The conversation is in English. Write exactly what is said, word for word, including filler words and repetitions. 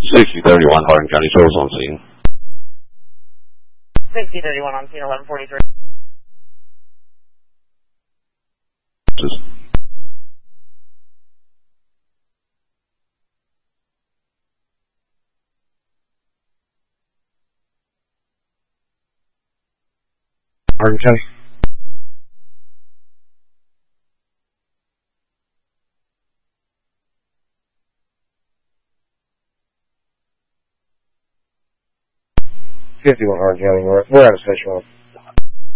sixty thirty-one, Hardin County Sheriff's on scene. sixty thirty-one on scene, eleven forty-three. Just Hardin County. fifty-one Hardin County, we're, we're out of station one.